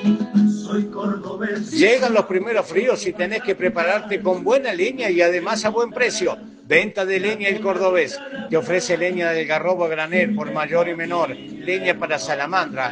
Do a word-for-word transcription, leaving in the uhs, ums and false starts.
Soy cordobés. Llegan los primeros fríos y tenés que prepararte con buena leña y además a buen precio. Venta de leña El Cordobés. Te ofrece leña del garrobo a granel por mayor y menor, leña para salamandra,